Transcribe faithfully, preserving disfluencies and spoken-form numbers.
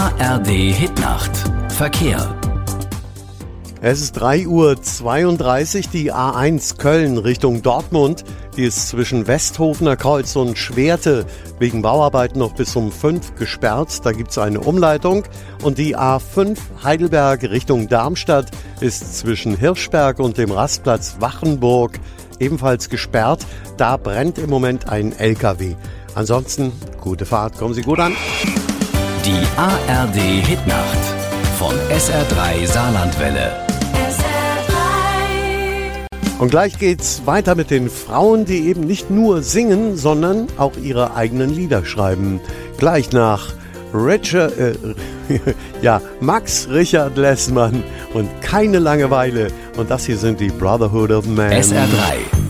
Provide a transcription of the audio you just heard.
A R D Hitnacht. Verkehr. Es ist drei Uhr zweiunddreißig, die A eins Köln Richtung Dortmund. Die ist zwischen Westhofener Kreuz und Schwerte wegen Bauarbeiten noch bis um fünf gesperrt. Da gibt es eine Umleitung. Und die A fünf Heidelberg Richtung Darmstadt ist zwischen Hirschberg und dem Rastplatz Wachenburg ebenfalls gesperrt. Da brennt im Moment ein L K W. Ansonsten gute Fahrt, kommen Sie gut an. Die A R D Hitnacht von S R drei Saarlandwelle. Und gleich geht's weiter mit den Frauen, die eben nicht nur singen, sondern auch ihre eigenen Lieder schreiben. Gleich nach Richard, äh, ja, Max Richard Lessmann und Keine Langeweile. Und das hier sind die Brotherhood of Man. S R drei